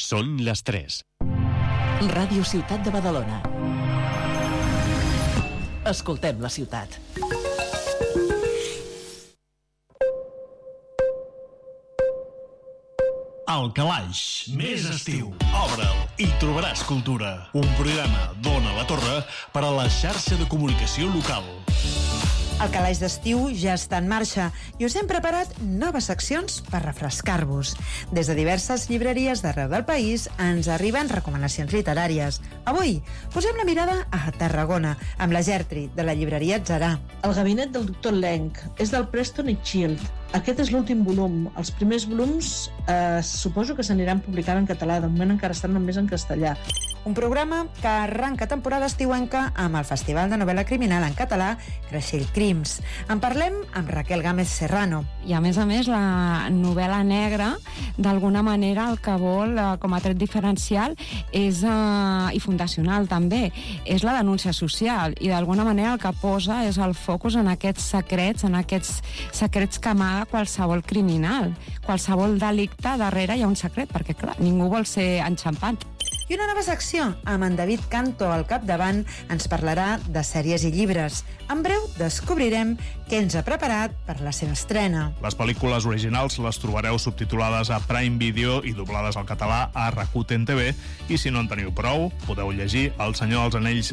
Són les 3. Ràdio Ciutat de Badalona. Escoltem la ciutat. El Calaix, més estiu. Obre'l i trobaràs cultura. Un programa d'Ona la Torre per a la xarxa de comunicació local. El Calaix d'estiu ja està en marxa i us hem preparat noves seccions per refrescar-vos. Des de diverses llibreries d'arreu del país ens arriben recomanacions literàries. Avui posem la mirada a Tarragona amb la Gertri, de la llibreria Atzarà. El gabinet del doctor Lenk és del Preston i Child. Aquest és l'últim volum. Els primers volums suposo que s'aniran publicant en català. De moment encara estan només en castellà. Un programa que arranca temporada estiuenca amb el Festival de Novel·la Criminal en català Creixell Crims. En parlem amb Raquel Gámez Serrano. I a més, la novel·la negra, d'alguna manera, el que vol, com a tret diferencial, és, i fundacional també, és la denúncia social. I d'alguna manera el que posa és el focus en aquests secrets que amaga qualsevol criminal. Qualsevol delicte darrere hi ha un secret, perquè clar, ningú vol ser enxampat. I una nova secció, amb en David Canto al capdavant, ens parlarà de sèries i llibres. En breu descobrirem què ens ha preparat per la seva estrena. Les pel·lícules originals les trobareu subtitulades a Prime Video i doblades al català a Rakuten TV, i si no en teniu prou, podeu llegir El Senyor dels Anells